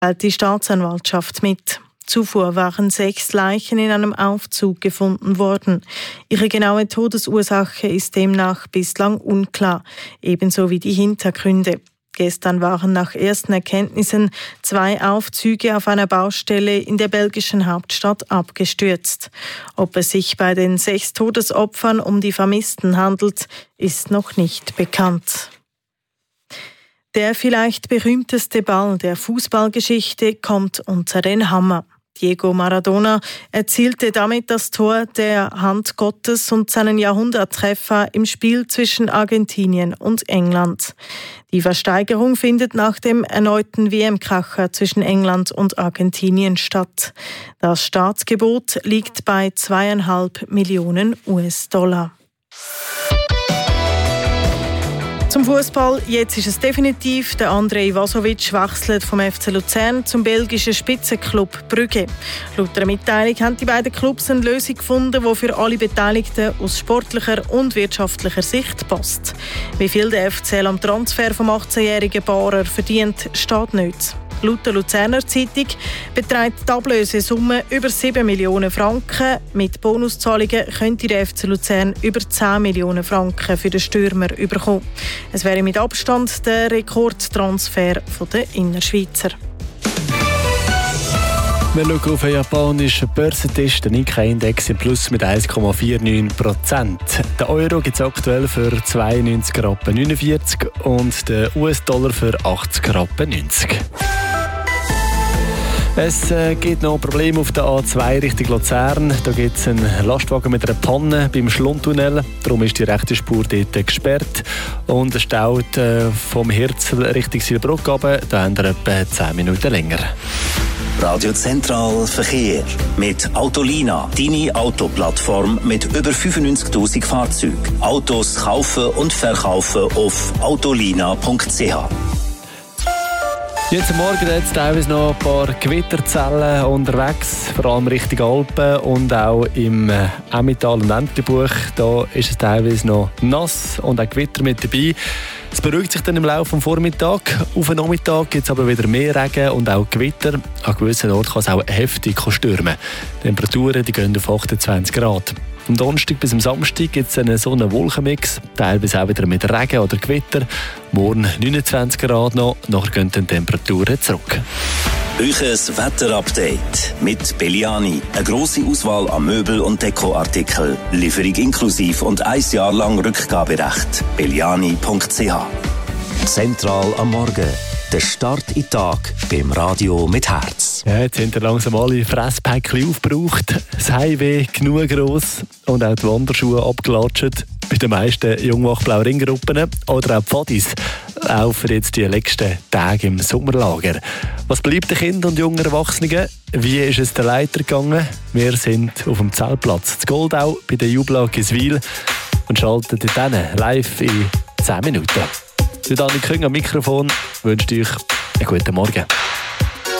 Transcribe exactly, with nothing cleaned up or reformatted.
teilt die Staatsanwaltschaft mit. Zuvor waren sechs Leichen in einem Aufzug gefunden worden. Ihre genaue Todesursache ist demnach bislang unklar, ebenso wie die Hintergründe. Gestern waren nach ersten Erkenntnissen zwei Aufzüge auf einer Baustelle in der belgischen Hauptstadt abgestürzt. Ob es sich bei den sechs Todesopfern um die Vermissten handelt, ist noch nicht bekannt. Der vielleicht berühmteste Ball der Fußballgeschichte kommt unter den Hammer. Diego Maradona erzielte damit das Tor der Hand Gottes und seinen Jahrhunderttreffer im Spiel zwischen Argentinien und England. Die Versteigerung findet nach dem erneuten W M-Kracher zwischen England und Argentinien statt. Das Staatsgebot liegt bei zweieinhalb Millionen U S-Dollar. Zum Fußball, jetzt ist es definitiv. Der Andrej Ivasovic wechselt vom F C Luzern zum belgischen Spitzenklub Brügge. Laut einer Mitteilung haben die beiden Clubs eine Lösung gefunden, die für alle Beteiligten aus sportlicher und wirtschaftlicher Sicht passt. Wie viel der F C L am Transfer vom achtzehnjährigen Bauer verdient, steht nicht. Laut der Luzerner Zeitung beträgt die Ablösesumme über sieben Millionen Franken. Mit Bonuszahlungen könnte der F C Luzern über zehn Millionen Franken für den Stürmer bekommen. Es wäre mit Abstand der Rekordtransfer der Innerschweizer. Wir schauen auf den japanischen Börsentisch. Der Nikkei-Index im Plus mit eins Komma neunundvierzig Prozent. Der Euro gibt es aktuell für zweiundneunzig Komma neunundvierzig Rappen und den U S-Dollar für achtzig Komma neunzig Rappen. Es äh, gibt noch Probleme auf der A zwei Richtung Luzern. Da gibt es einen Lastwagen mit einer Panne beim Schlundtunnel. Darum ist die rechte Spur dort gesperrt. Und es staut äh, vom Hirzel Richtung Silberbrück runter. Da haben wir etwa zehn Minuten länger. Radio Zentral Verkehr mit Autolina, deine Autoplattform mit über fünfundneunzigtausend Fahrzeugen. Autos kaufen und verkaufen auf autolina punkt c h. Jetzt am Morgen hat es teilweise noch ein paar Gewitterzellen unterwegs, vor allem Richtung Alpen und auch im Emmental und Entlebuch. Da ist es teilweise noch nass und auch Gewitter mit dabei. Es beruhigt sich dann im Laufe des Vormittags. Auf den Nachmittag gibt es aber wieder mehr Regen und auch Gewitter. An gewissen Orten kann es auch heftig stürmen. Die Temperaturen die gehen auf achtundzwanzig Grad. Am Donnerstag bis am Samstag gibt es einen Sonne-Wolken-Mix, teilweise auch wieder mit Regen oder Gewitter. Morgen neunundzwanzig Grad noch, nachher gehen die Temperaturen zurück. Euches Wetter-Update mit Belliani. Eine grosse Auswahl an Möbel- und Dekoartikeln. Lieferung inklusiv und ein Jahr lang Rückgaberecht. belliani punkt c h. Zentral am Morgen. Der Start in den Tag beim Radio mit Herz. Ja, jetzt sind langsam alle Fresspäckchen aufgebraucht. Das Heimweh genug gross und auch die Wanderschuhe abgelatscht. Bei den meisten Jungwach-Blau-Ring-Gruppen oder auch Pfadis laufen jetzt die letzten Tage im Sommerlager. Was bleibt den Kindern und jungen Erwachsenen? Wie ist es der Leiter gegangen? Wir sind auf dem Zeltplatz zu Goldau bei der Jubla Giswil und schalten dort live in zehn Minuten. Der Dani Küng am Mikrofon wünscht euch einen guten Morgen.